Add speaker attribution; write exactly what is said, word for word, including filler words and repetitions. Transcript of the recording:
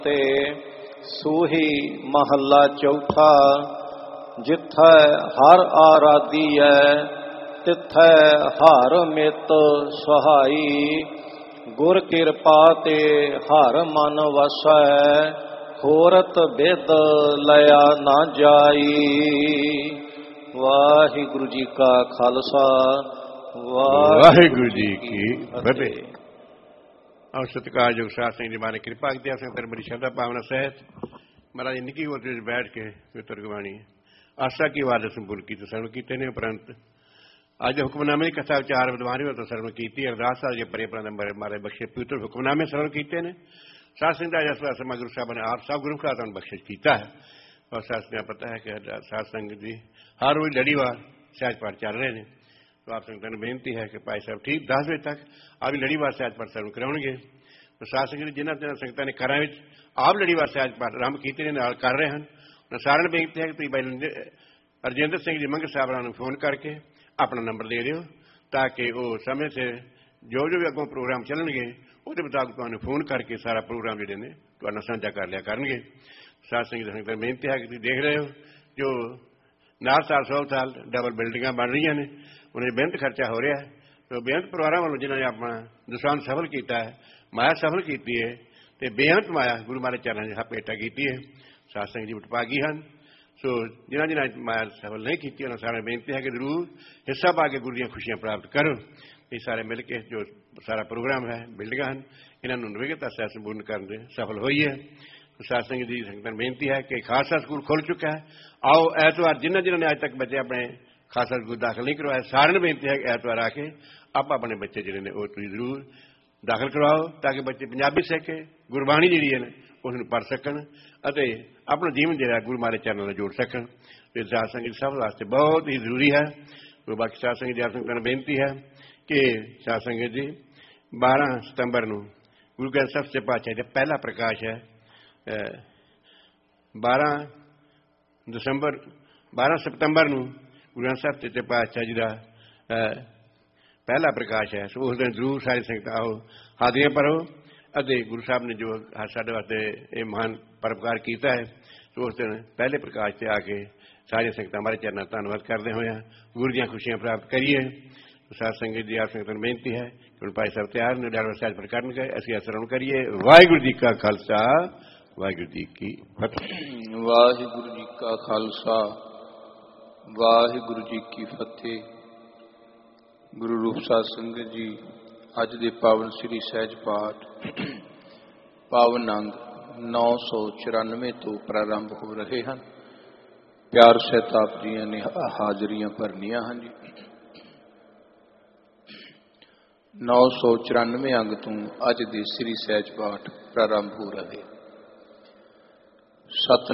Speaker 1: ਤੇ ਸੂਹੀ ਮਹੱਲਾ ਚੌਥਾ। ਜਿੱਥੈ ਹਰ ਆਰਾਧੀਐ ਤਿੱਥੈ ਹਰ ਮਿਤ ਸਹਾਈ। ਗੁਰ ਕਿਰਪਾ ਤੇ ਹਰ ਮਨ ਵਸੈ ਹੋਰਤ ਬਿਦ ਲਿਆ ਨਾ ਜਾਈ। ਵਾਹਿਗੁਰੂ ਜੀ ਕਾ ਖਾਲਸਾ
Speaker 2: ਵਾਹਿਗੁਰੂ ਜੀ ਕੀ ਫਤਿਹ। ਆਓ ਸਤਿਕਾਰਯੋਗ ਸਾਧ ਸੰਗਤ ਜੀ ਮਾਰੇ ਕਿਰਪਾ ਕੀਤੀ ਸੰਗਤ ਬੜੀ ਸ਼ਰਧਾ ਭਾਵਨਾ ਸਹਿਤ ਮਹਾਰਾਜ ਨਿੱਕੀ ਗੋਦ ਵਿੱਚ ਬੈਠ ਕੇ ਪਵਿੱਤਰ ਗੁਰਬਾਣੀ ਆਸਾ ਕੀ ਵਾਰਤ ਸੰਪੂਰਨ ਕੀਤੀ ਸਰਵਣ ਕੀਤੇ ਨੇ। ਉਪਰੰਤ ਅੱਜ ਹੁਕਮਨਾਮੇ ਦੀ ਕਥਾ ਵਿਚਾਰ ਵਿਦਵਾਨੀ ਵੱਲੋਂ ਸਰਵਣ ਕੀਤੀ। ਅਰਦਾਸ ਸਾਹਿਬ ਜੀ ਪਰੇ ਪਰਾਂ ਨੰਬਰ ਮਾਰੇ ਬਖਸ਼ੇ ਪਵਿੱਤਰ ਹੁਕਮਨਾਮੇ ਸਰਵਣ ਕੀਤੇ ਨੇ। ਸਾਧ ਸੰਗਤ ਦਾ ਜਸਵਾ ਸਮਾ ਗੁਰੂ ਸਾਹਿਬ ਨੇ ਆਪ ਸਭ ਗੁਰੂ ਘਰਾਂ ਤੁਹਾਨੂੰ ਬਖਸ਼ਿਸ਼ ਕੀਤਾ ਹੈ। ਔਰ ਸਾਧ ਸੰਗਤ ਪਤਾ ਹੈ ਕਿ ਸਾਧ ਸੰਗਤ ਜੀ ਹਰ ਰੋਜ਼ ਲੜੀਵਾਰ ਸਹਿਜ ਪਾਠ ਚੱਲ ਰਹੇ ਨੇ। तो आप संगत ने बेनती है कि भाई साहब ठीक दस बजे तक आप लड़ीवार सहज पाठ सर्व कराउणगे। तो साध संगत जिन्होंने जिन्होंने संगतां ने घरां विच आप लड़ीवार सहज पाठ आरंभ कीते ने नाल कर रहे हैं। उन्होंने सारिਆਂ ਨੂੰ बेनती है कि तुसीं भाई अरजिंदर सिंह जी मंगर साहब ਨੂੰ फोन करके अपना नंबर दे दिओ ताकि वो समय से जो जो भी अगों प्रोग्राम चलणगे ਉਹਦੇ मुताबिक ਤੁਹਾਨੂੰ फोन करके सारा प्रोग्राम ਜਿਹੜੇ ਨੇ ਤੁਹਾਨੂੰ ਸਾਂਝਾ ਕਰ ਲਿਆ ਕਰਨਗੇ। साध संगत संगतां ਨੂੰ बेनती है कि तुसीं देख रहे हो जो नाल साल सौ साल डबल बिल्डिंगां बन रही ने उन्हें बेहनत खर्चा हो रहा है। तो बेहनत परिवारों वालों जिन्होंने अपना दुसान सफल किया है माया सफल की है तो बेहनत माया गुरु महाराज चरणों में भेटा की है। साध संगत जी विभागी हैं। सो जिन्होंने जिन्होंने माया सफल नहीं की उन्होंने सारे बेनती है कि जरूर हिस्सा पा के गुरु दी खुशियां प्राप्त करो। ये सारे मिल के जो सारा प्रोग्राम है बिल्डिंग हैं इन्होंने विगत सह संपूर्ण करने सफल हुई है। साध संगत जी संगत बेनती है कि खालसा स्कूल खुल चुका है। आओ ऐतवार जिन्होंने जिन्होंने अज तक बच्चे अपने खालसा स्कूल दाखिल नहीं करवाया सारे बेनती है कि ऐतवार आके आप अपने बच्चे जिहड़े ने वो तुसीं जरूर दाखिल करवाओ ताकि बच्चे पंजाबी सीख के गुरबाणी जिहड़ी है उसनूं पढ़ सकन अते अपना जीवन जिहड़ा गुरु महाराज चरणों नाल जोड़ सकन। तो साध संगत सब वास्ते बहुत ही जरूरी है। तो बाकी साध संगत जी संगतां नूं बेनती है कि साध संगत जी बारह सितंबर नूं गुरु ग्रंथ ਸਾਹਿਬ सच्चे पातशाह दा पहला प्रकाश है। बारह दसंबर बारह सितंबर नूं गुरु ग्रंथ ਸਾਹਿਬ सच्चे पातशाह जी का पहला प्रकाश है। सो उस दिन जरूर सारी संगत आओ हाजिरियां भरो अते गुरु साहब ने जो साडे वास्ते ये महान परोपकार किया है सो उस दिन पहले प्रकाश से आके सारी संगत हमारे चरणों धन्यवाद करते हुए गुरु दी खुशियां प्राप्त करिए। तो साध संगत जी आप संगत ने बेनती है कि हम भाई साहब तैयार ने डाल सहज पर कर असीं आसरण करिए। वाहिगुरू जी का खालसा वाहिगुरू जी की फतेह।
Speaker 1: वाहिगुरू जी का खालसा वाहिगुरू जी की फतेह। गुरु रूप साध संगत जी अज दे पावन श्री सहज पाठ पावन अंग नौ सौ चौरानवे तो प्रारंभ हो रहे हैं। प्यार सहित आप जी ने हाजरियां भरनियां हैं जी। नौ सौ चौरानवे अंग तो अज दे श्री सहज पाठ प्रारंभ हो रहे। सत